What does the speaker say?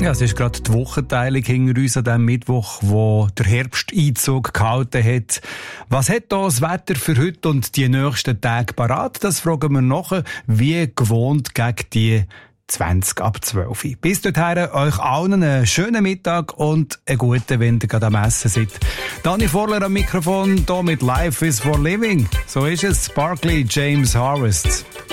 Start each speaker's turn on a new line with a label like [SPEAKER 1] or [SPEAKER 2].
[SPEAKER 1] Ja, es ist gerade die Wochenteilung hinter uns an diesem Mittwoch, wo der Herbsteinzug gehalten hat. Was hat da das Wetter für heute und die nächsten Tage parat? Das fragen wir nachher, wie gewohnt gegen die 20 ab 12. Bis dorthin euch allen einen schönen Mittag und einen guten, wenn ihr gerade am Essen seid. Dani Vorler am Mikrofon, hier mit Life is for Living. So ist es. Sparkly James Harvest.